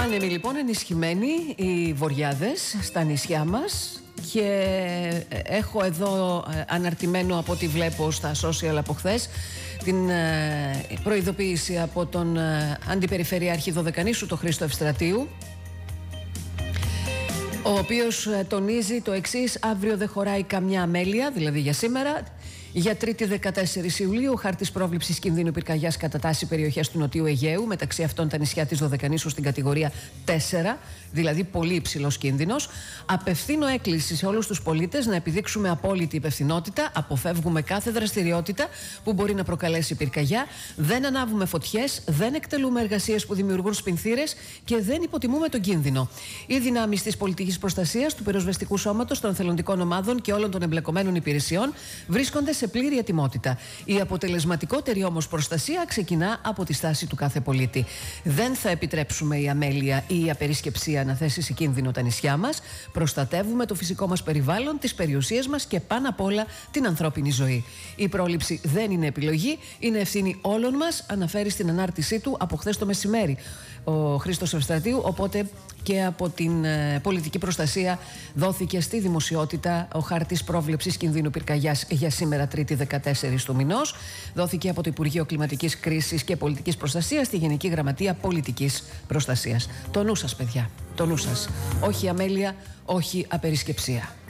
Άνεμοι λοιπόν, ενισχυμένοι οι βοριάδες στα νησιά μας, και έχω εδώ αναρτημένο από ό,τι βλέπω στα social από χθες την προειδοποίηση από τον Αντιπεριφερειάρχη Δωδεκανήσου, τον Χρήστο Ευστρατείου, ο οποίος τονίζει το εξής: αύριο δεν χωράει καμιά αμέλεια, δηλαδή για σήμερα. Για Τρίτη 14 Ιουλίου, ο χάρτης πρόβλεψης κινδύνου πυρκαγιάς κατατάσσει περιοχές του Νοτιού Αιγαίου, μεταξύ αυτών τα νησιά της Δωδεκανήσου στην κατηγορία 4, δηλαδή πολύ υψηλός κίνδυνος. Απευθύνω έκκληση σε όλους τους πολίτες να επιδείξουμε απόλυτη υπευθυνότητα, αποφεύγουμε κάθε δραστηριότητα που μπορεί να προκαλέσει πυρκαγιά, δεν ανάβουμε φωτιές, δεν εκτελούμε εργασίες που δημιουργούν σπινθήρες και δεν υποτιμούμε τον κίνδυνο. Οι δυνάμεις της πολιτικής προστασίας, του πυροσβεστικού σώματος, των εθελοντικών ομάδων και όλων των εμπλεκομένων υπηρεσιών βρίσκονται σε πλήρη ετοιμότητα. Η αποτελεσματικότερη όμως προστασία ξεκινά από τη στάση του κάθε πολίτη. Δεν θα επιτρέψουμε η αμέλεια ή η απερίσκεψία να θέσει σε κίνδυνο τα νησιά μας. Προστατεύουμε το φυσικό μας περιβάλλον, τις περιουσίες μας και πάνω απ' όλα την ανθρώπινη ζωή. Η πρόληψη δεν είναι επιλογή, είναι ευθύνη όλων μας, αναφέρει στην ανάρτησή του από χθες το μεσημέρι ο Χρήστος Ευστρατείου. Οπότε και από την πολιτική προστασία δόθηκε στη δημοσιότητα ο χάρτης πρόβλεψης κινδύνου πυρκαγιάς για σήμερα, Τρίτη 14 του μηνός. Δόθηκε από το Υπουργείο Κλιματικής Κρίσης και Πολιτικής Προστασίας στη Γενική Γραμματεία Πολιτικής Προστασίας. Το νου σας, παιδιά, το νου σας. Όχι αμέλεια, όχι απερισκεψία.